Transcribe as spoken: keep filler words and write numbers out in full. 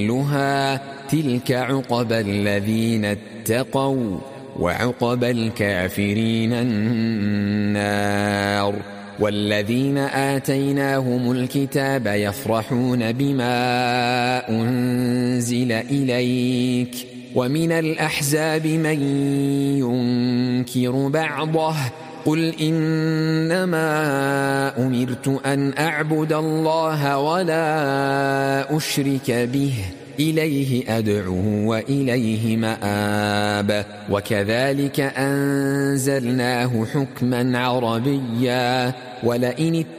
لها تلك عقبى الذين اتقوا وعقبى الكافرين النار. والذين آتيناهم الكتاب يفرحون بما أنزل إليك ومن الأحزاب من ينكر بعضه قل إنما أمرت أن أعبد الله ولا أشرك به إليه أدعو وإليه مآب. وكذلك أنزلناه حكما عربيا ولئن